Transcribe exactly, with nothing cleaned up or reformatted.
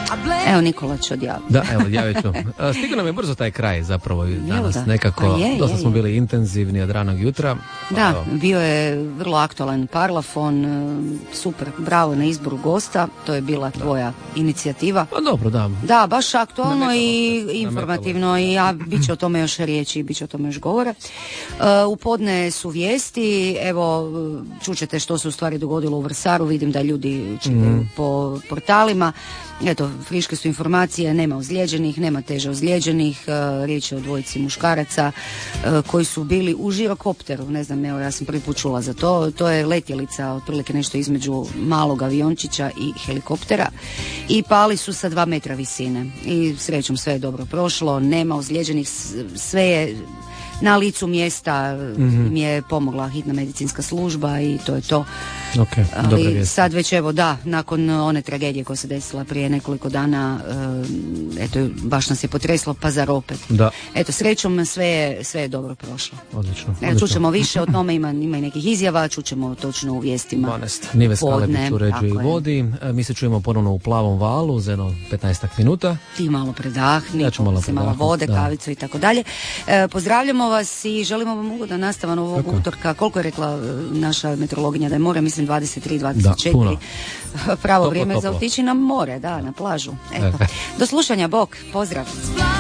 Evo Nikola će odjaviti. Da, evo, odjavit ću. Stigao nam je brzo taj kraj zapravo danas. Da. Nekako, je, dosta je, smo je. bili intenzivni od ranog jutra. Da, Pa, bio je vrlo aktualan parlafon, super, bravo na izboru gosta, to je bila tvoja inicijativa. Pa dobro, da. Da, baš aktualno Nametalo i se, informativno i ja, bit će o tome još riječi, bit će o tome još govora. Uh, u podne su vijesti, evo, čućete što se u stvari dogodilo u Vrsaru, vidim da ljudi čitaju mm. po portalima. Eto, friške su informacije, nema ozlijeđenih, nema teže ozlijeđenih, uh, riječ je o dvojici muškaraca uh, koji su bili u žirokopteru, ne znam, evo, ja sam prvi put čula za to, to je letjelica, otprilike nešto između malog aviončića i helikoptera i pali su sa dva metra visine i srećom sve je dobro prošlo, nema ozlijeđenih, sve je na licu mjesta, mm-hmm. mi je pomogla hitna medicinska služba i to je to. Okay, ali sad već evo da, nakon one tragedije koja se desila prije nekoliko dana, uh, eto baš nas je potreslo, pa zar opet. Da. Eto, srećom sve je, sve je dobro prošlo. Odlično. Evo, čućemo više o tome, ima, ima i nekih izjava, čućemo točno u vijestima. dvanaest Nives Kalebić uređuje i vodi. Mi se čujemo ponovno u Plavom valu za jedno petnaestak minuta. Ti malo predahni, ja ću malo, se malo vode, da. Kavicu i tako dalje. E, pozdravljamo vas i želimo vam ugodan nastavan ovog Tako. utorka. Koliko je rekla naša meteorologinja da je more, mislim dvadeset tri dvadeset četiri. Da, pravo toplo, vrijeme toplo. Za otići na more, da, na plažu. Eto. Do slušanja, bok, pozdrav.